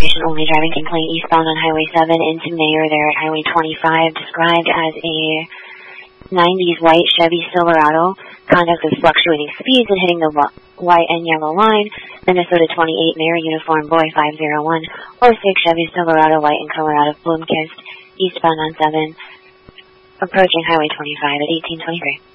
information only. Driving complaint eastbound on Highway 7 into Mayor there at Highway 25, described as a 90s white Chevy Silverado. Conduct with fluctuating speeds and hitting the white and yellow line. Minnesota 28 Mayor Uniform Boy 50106 Chevy Silverado white in color out of Bloomkist, eastbound on 7, approaching Highway 25 at 1823.